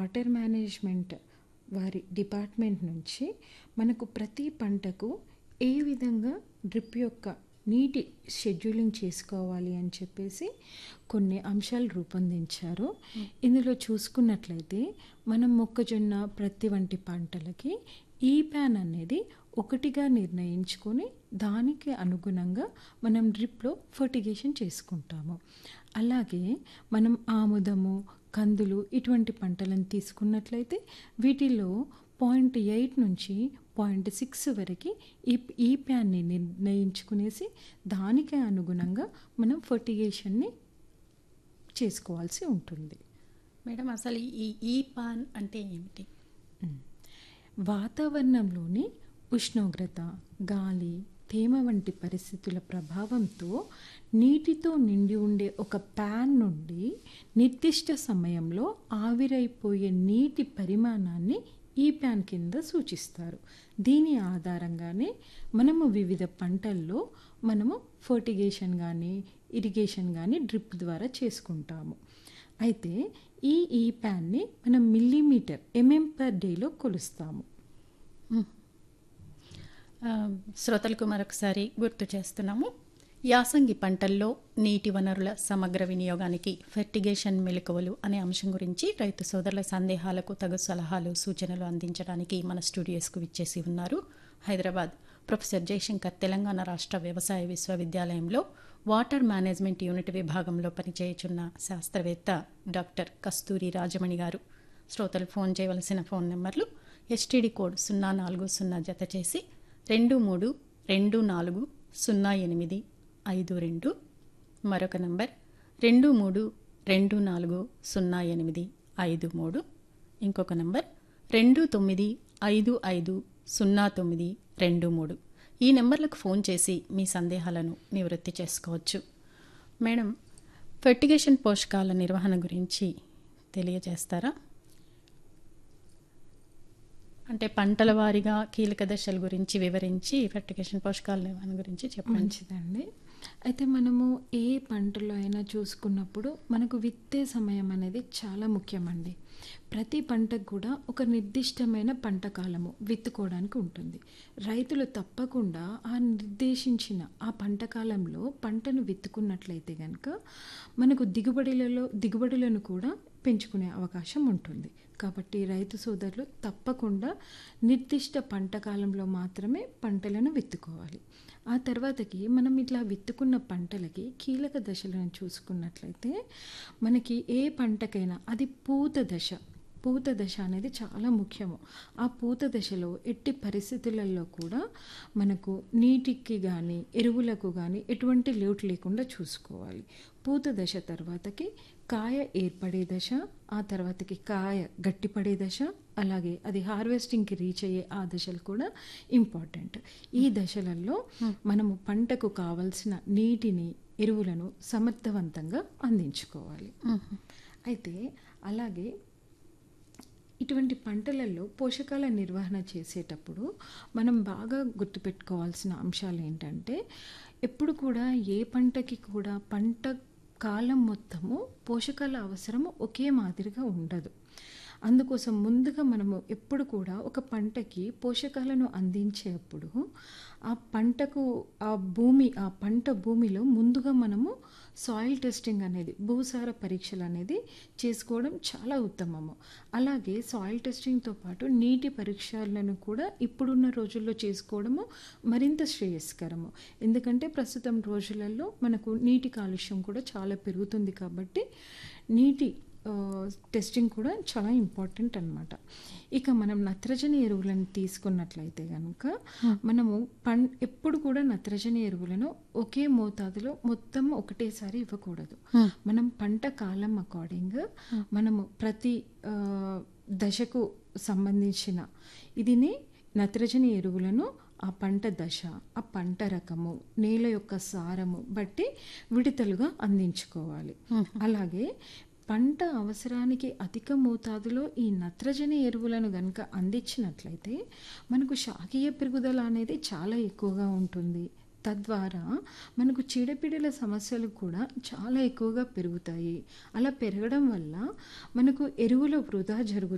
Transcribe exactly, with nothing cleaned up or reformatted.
Water management వారి department నుంచి మనకు ప్రతి పంటకు ఏ విధంగా డ్రిప్ యొక్క నీటి షెడ్యూలింగ్ చేసుకోవాలి అని చెప్పేసి కొన్ని అంశాలు రూపొందించారు. ఇందులో చూసుకున్నట్లయితే మనం మొక్కజొన్న, ప్రత్తి వంటి పంటలకి ఈ ప్యాన్ అనేది ఒకటిగా నిర్ణయించుకొని దానికి అనుగుణంగా మనం డ్రిప్లో ఫర్టిగేషన్ చేసుకుంటాము. అలాగే మనం ఆముదము, కందులు ఇటువంటి పంటలను తీసుకున్నట్లయితే వీటిలో పాయింట్ ఎయిట్ నుంచి పాయింట్ సిక్స్ వరకు ఈ ఈ ప్యాన్ని నిర్ణయించుకునేసి దానికి అనుగుణంగా మనం ఫర్టిగేషన్ని చేసుకోవాల్సి ఉంటుంది. మేడం, అసలు ఈ ఈ పాన్ అంటే ఏమిటి? వాతావరణంలోని ఉష్ణోగ్రత, గాలి, తేమ వంటి పరిస్థితుల ప్రభావంతో నీటితో నిండి ఉండే ఒక ప్యాన్ నుండి నిర్దిష్ట సమయంలో ఆవిరైపోయే నీటి పరిమాణాన్ని ఈ ప్యాన్ కింద సూచిస్తారు. దీని ఆధారంగానే మనము వివిధ పంటల్లో మనము ఫర్టిగేషన్ కానీ ఇరిగేషన్ కానీ డ్రిప్ ద్వారా చేసుకుంటాము. అయితే ఈ ఈ ప్యాన్ని మనం మిల్లీమీటర్ ఎంఎం పర్ డేలో కొలుస్తాము. శ్రోతలకు మరొకసారి గుర్తు చేస్తున్నాము. యాసంగి పంటల్లో నీటి వనరుల సమగ్ర వినియోగానికి ఫెర్టిగేషన్ మెలకువలు అనే అంశం గురించి రైతు సోదరుల సందేహాలకు తగు సలహాలు, సూచనలు అందించడానికి మన స్టూడియోస్కు విచ్చేసి ఉన్నారు హైదరాబాద్ ప్రొఫెసర్ జయశంకర్ తెలంగాణ రాష్ట్ర వ్యవసాయ విశ్వవిద్యాలయంలో వాటర్ మేనేజ్మెంట్ యూనిట్ విభాగంలో పనిచేయుచున్న శాస్త్రవేత్త డాక్టర్ కస్తూరి రాజమణి గారు. శ్రోతలు ఫోన్ చేయవలసిన ఫోన్ నెంబర్లు ఎస్టీడీ కోడ్ సున్నా నాలుగు సున్నా జత చేసి రెండు మూడు రెండు నాలుగు సున్నా ఎనిమిది ఐదు రెండు, మరొక నంబర్ రెండు మూడు రెండు నాలుగు సున్నా ఎనిమిది ఐదు మూడు, ఇంకొక నంబర్ రెండు తొమ్మిది ఐదు ఐదు సున్నా తొమ్మిది రెండు మూడు. ఈ నెంబర్లకు ఫోన్ చేసి మీ సందేహాలను నివృత్తి చేసుకోవచ్చు. మేడం, ఫెర్టిగేషన్ పోషకాల నిర్వహణ గురించి తెలియజేస్తారా? అంటే పంటల వారీగా కీలక దశల గురించి వివరించి ఫెర్టిగేషన్ పోషకాల నిర్వహణ గురించి చెప్పండి. మంచిదండి. అయితే మనము ఏ పంటలో అయినా చూసుకున్నప్పుడు మనకు విత్తే సమయం అనేది చాలా ముఖ్యమండి. ప్రతి పంటకు కూడా ఒక నిర్దిష్టమైన పంట కాలము విత్తుకోవడానికి ఉంటుంది. రైతులు తప్పకుండా ఆ నిర్దేశించిన ఆ పంట కాలంలో పంటను విత్తుకున్నట్లయితే కనుక మనకు దిగుబడులలో దిగుబడులను కూడా పెంచుకునే అవకాశం ఉంటుంది. కాబట్టి రైతు సోదరులు తప్పకుండా నిర్దిష్ట పంట కాలంలో మాత్రమే పంటలను విత్తుకోవాలి. ఆ తర్వాతకి మనం ఇట్లా విత్తుకున్న పంటలకి కీలక దశలను చూసుకున్నట్లయితే మనకి ఏ పంటకైనా అది పూత దశ పూత దశ అనేది చాలా ముఖ్యము. ఆ పూత దశలో ఎట్టి పరిస్థితులలో కూడా మనకు నీటికి కానీ ఎరువులకు కానీ ఎటువంటి లోటు లేకుండా చూసుకోవాలి. పూత దశ తర్వాతకి కాయ ఏర్పడే దశ, ఆ తర్వాతకి కాయ గట్టిపడే దశ, అలాగే అది హార్వెస్టింగ్కి రీచ్ అయ్యే ఆ దశలు కూడా ఇంపార్టెంట్. ఈ దశలలో మనము పంటకు కావలసిన నీటిని, ఎరువులను సమర్థవంతంగా అందించుకోవాలి. అయితే అలాగే ఇటువంటి పంటలలో పోషకాల నిర్వహణ చేసేటప్పుడు మనం బాగా గుర్తుపెట్టుకోవాల్సిన అంశాలు ఏంటంటే, ఎప్పుడు కూడా ఏ పంటకి కూడా పంట కాలం మొత్తము పోషకాల అవసరము ఒకే మాదిరిగా ఉండదు. అందుకోసం ముందుగా మనము ఎప్పుడు కూడా ఒక పంటకి పోషకాలను అందించేప్పుడు ఆ పంటకు ఆ భూమి ఆ పంట భూమిలో ముందుగా మనము సాయిల్ టెస్టింగ్ అనేది భూసార పరీక్షలు అనేది చేసుకోవడం చాలా ఉత్తమము. అలాగే సాయిల్ టెస్టింగ్తో పాటు నీటి పరీక్షలను కూడా ఇప్పుడున్న రోజుల్లో చేసుకోవడము మరింత శ్రేయస్కరము. ఎందుకంటే ప్రస్తుతం రోజులలో మనకు నీటి కాలుష్యం కూడా చాలా పెరుగుతుంది కాబట్టి నీటి టెస్టింగ్ కూడా చాలా ఇంపార్టెంట్ అన్నమాట. ఇక మనం నత్రజని ఎరువులను తీసుకున్నట్లయితే కనుక మనము పం ఎప్పుడు కూడా నత్రజని ఎరువులను ఒకే మోతాదులో మొత్తం ఒకటేసారి ఇవ్వకూడదు. మనం పంట కాలం అకార్డింగ్ మనము ప్రతి దశకు సంబంధించిన ఇదిని నత్రజని ఎరువులను ఆ పంట దశ, ఆ పంట రకము, నేల యొక్క సారము బట్టి విడతలుగా అందించుకోవాలి. అలాగే పంట అవసరానికి అధిక మోతాదులో ఈ నత్రజని ఎరువులను కనుక అందించినట్లయితే మనకు శాఖీయ పెరుగుదల అనేది చాలా ఎక్కువగా ఉంటుంది. తద్వారా మనకు చీడపీడల సమస్యలు కూడా చాలా ఎక్కువగా పెరుగుతాయి. అలా పెరగడం వల్ల మనకు ఎరువుల వృధా జరుగుతుంది.